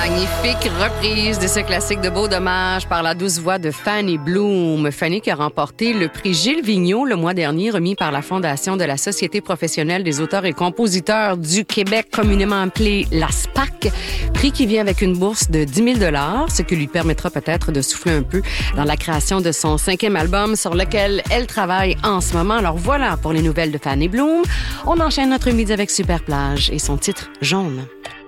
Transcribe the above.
Magnifique reprise de ce classique de Beau Dommage par la douce voix de Fanny Bloom. Fanny qui a remporté le prix Gilles Vigneault le mois dernier, remis par la Fondation de la Société professionnelle des auteurs et compositeurs du Québec, communément appelée la SPAC. Prix qui vient avec une bourse de 10 000 $, ce qui lui permettra peut-être de souffler un peu dans la création de son 5e album sur lequel elle travaille en ce moment. Alors voilà pour les nouvelles de Fanny Bloom. On enchaîne notre midi avec Super Plage et son titre Jaune.